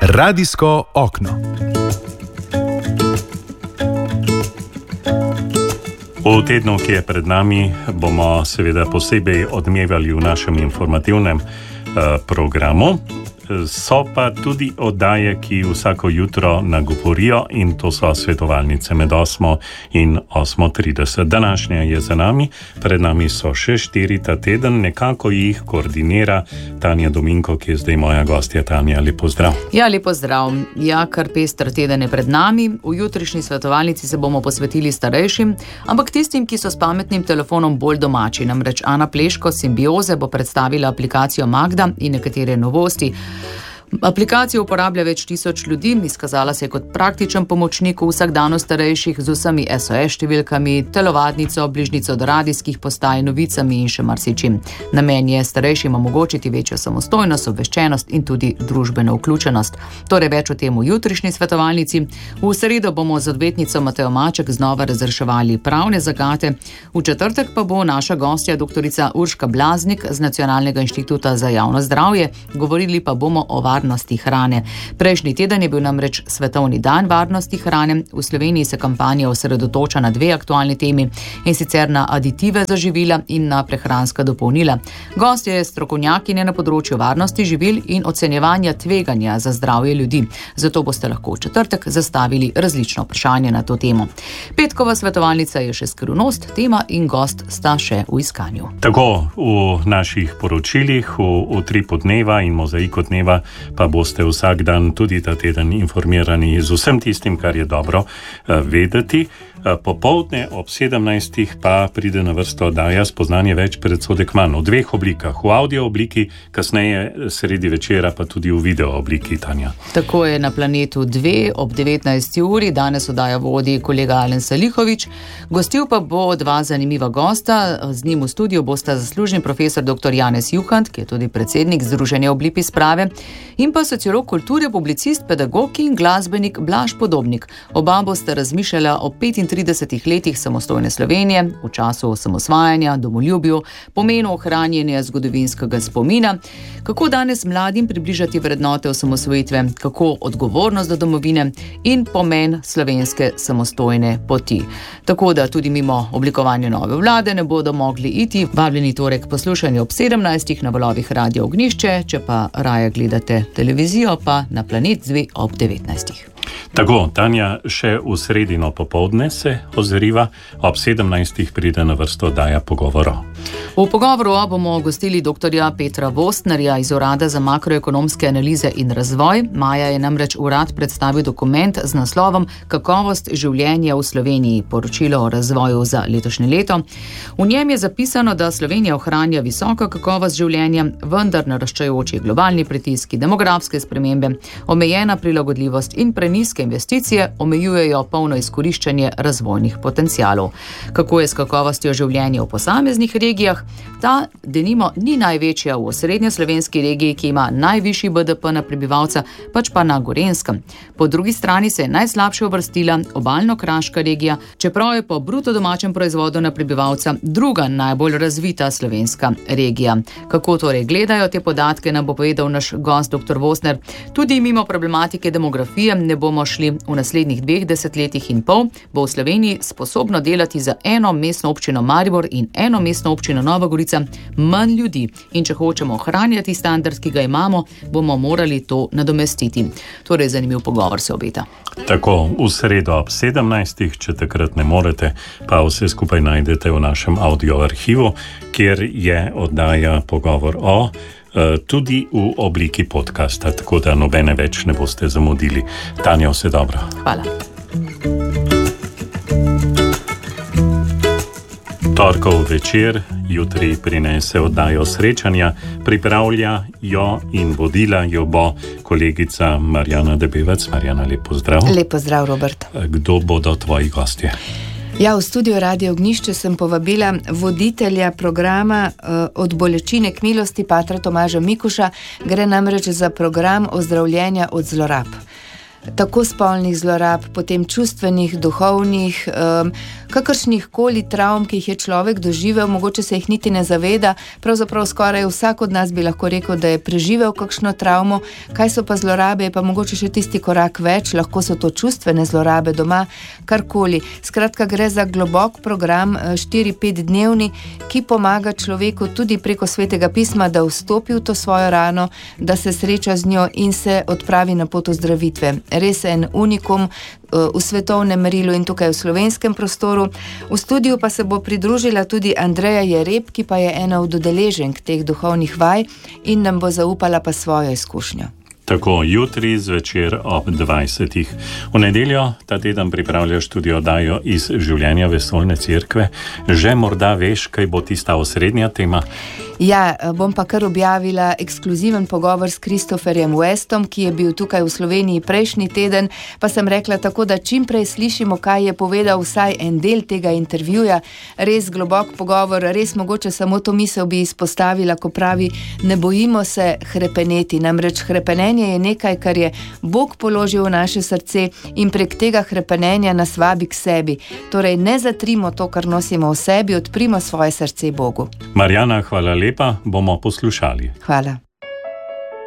Radijsko okno. V tednu, ki je pred nami, bomo seveda posebej odmevali v našem informativnem programu. So pa tudi oddaje, ki vsako jutro nagovorijo, in to so svetovalnice med 8 in 8:30. Današnja je za nami, pred nami so še 4 ta teden, nekako jih koordinira Tanja Dominko, ki je zdaj moja gostja. Tanja, lepo zdrav. Ja, lepo zdrav. Ja, kar pester teden je pred nami. V jutrišnji svetovalnici se bomo posvetili starejšim, ampak tistim, ki so s pametnim telefonom bolj domači. Namreč Ana Pleško Simbioze bo predstavila aplikacijo Magda in nekatere novosti. Aplikacijo uporablja več tisoč ljudi, izkazala se je kot praktičen pomočnik v vsakdanu starejših z vsemi SOS številkami, telovadnico, bližnico do radijskih postaj, novicami in še marsičim. Namen je starejšim omogočiti večjo samostojnost, obveščenost in tudi družbeno vključenost. Torej več o tem v jutrišnji svetovalnici. V sredo bomo z odvetnico Matejo Maček znova razreševali pravne zagate. V četrtek pa bo naša gostja doktorica Urška Blaznik z Nacionalnega inštituta za javno zdravje. Govorili pa bomo o varnosti hrane. Prejšnji teden je bil namreč Svetovni dan varnosti hrane. V Sloveniji se kampanja osredotoča na dve aktualni temi, in sicer na aditive za živila in na prehranska dopolnila. Gost je strokovnjakinja na področju varnosti živil in ocenjevanja tveganja za zdravje ljudi. Zato boste lahko v četrtek zastavili različno vprašanje na to temo. Petkova svetovalnica je še skrivnost, tema in gost sta še v iskanju. Tako v naših poročilih, v utripu dneva in mozaiku dneva pa boste vsak dan tudi ta teden informirani z vsem tistim, kar je dobro vedeti. Popoldne ob 17. pa pride na vrsto oddaja Spoznanje več, predsodek manj, v dveh oblikah, v audio obliki, kasneje sredi večera pa tudi v video obliki. Tanja. Tako je na Planetu 2 ob 19. uri. Danes oddaja vodi kolega Alen Salihovič. Gostil pa bo dva zanimiva gosta. Z njim v studiu bosta zaslužni profesor dr. Janez Juhant, ki je tudi predsednik Združenja Oblipi sprave, in pa sociolog kulture, publicist, pedagog in glasbenik Blaž Podobnik. Oba bosta razmišljala o 35 letih samostojne Slovenije, v času osamosvajanja, domoljubju, pomenu ohranjanja zgodovinskega spomina, kako danes mladim približati vrednote osamosvojitve, kako odgovornost do domovine in pomen slovenske samostojne poti. Tako da tudi mimo oblikovanja nove vlade ne bodo mogli iti. Vabljeni torej k poslušanju ob 17. na valovih Radio Ognjišče, če pa raje gledate televizijo, pa na Planet 2 ob 19. Tako, Tanja, še v sredino popoldne se ozriva, ob 17. pride na vrsto oddaja Pogovoro. V Pogovoru bomo gostili doktorja Petra Vostnerja iz Urada za makroekonomske analize in razvoj. Maja je namreč urad predstavil dokument z naslovom Kakovost življenja v Sloveniji, poročilo o razvoju za letošnje leto. V njem je zapisano, da Slovenija ohranja visoko kakovost življenja, vendar naraščajoči globalni pritiski, demografske spremembe, omejena prilagodljivost in prenizke investicije omejujejo polno izkoriščanje razvojnih potencialov. Kako je s kakovostjo življenja v posameznih regijah? Ta, denimo, ni največja v osrednjeslovenski regiji, ki ima najvišji BDP na prebivalca, pač pa na Gorenjskem. Po drugi strani se je najslabše uvrstila obalno-kraška regija, čeprav je po bruto domačem proizvodu na prebivalca druga najbolj razvita slovenska regija. Kako torej gledajo te podatke, nam bo povedal naš gost dr. Vostner. Tudi mimo problematike demografije ne bomo šli. V naslednjih 2 desetletjih in pol bo v Sloveniji sposobno delati za eno mestno občino Maribor in eno mestno občino Nova Gorica manj ljudi. In če hočemo ohranjati standard, ki ga imamo, bomo morali to nadomestiti. Torej, zanimiv pogovor se obeta. Tako, v sredo ob 17. če takrat ne morete, pa vse skupaj najdete v našem audio arhivu, kjer je oddaja Pogovor o tudi v obliki podcasta, tako da nobene več ne boste zamudili. Tanja, vse dobro. Hvala. Torkov večer, jutri prinese oddajo srečanja, pripravlja jo in vodila jo bo kolegica Marjana Debevec. Marjana, lep pozdrav. Lep pozdrav, Robert. Kdo bodo tvoji gostje? Ja, v studio Radio Ognjišče sem povabila voditelja programa Od bolečine k milosti, patra Tomaža Mikuša. Gre namreč za program ozdravljenja od zlorab. tako spolnih zlorab, potem čustvenih, duhovnih, kakršnih koli travm, ki jih je človek doživel, mogoče se jih niti ne zaveda, pravzaprav skoraj vsak od nas bi lahko rekel, da je preživel kakšno travmo. Kaj so pa zlorabe, je pa mogoče še tisti korak več, lahko so to čustvene zlorabe doma, karkoli. Skratka, gre za globok program, 4-5 dnevni, ki pomaga človeku tudi preko Svetega pisma, da vstopi v to svojo rano, da se sreča z njo in se odpravi na pot ozdravitve. Res en unikum v svetovnem merilu in tukaj v slovenskem prostoru. V studiu pa se bo pridružila tudi Andreja Jereb, ki pa je ena od udeleženk teh duhovnih vaj in nam bo zaupala pa svojo izkušnjo. Tako, jutri zvečer ob 20. V nedeljo ta teden pripravljaš tudi oddajo iz življenja Vesoljne cerkve. Že morda veš, kaj bo tista osrednja tema? Ja, bom pa kar objavila ekskluziven pogovor s Christopherjem Westom, ki je bil tukaj v Sloveniji prejšnji teden, pa sem rekla tako, da čim prej slišimo, kaj je povedal vsaj en del tega intervjuja. Res globok pogovor, res mogoče samo to misel bi izpostavila, ko pravi, ne bojimo se hrepeneti, namreč hrepenenje je nekaj, kar je Bog položil v naše srce in prek tega hrepenenja nas vabi k sebi. Torej, ne zatrimo to, kar nosimo v sebi, odprimo svoje srce Bogu. Marjana, hvala lepa, bomo poslušali. Hvala.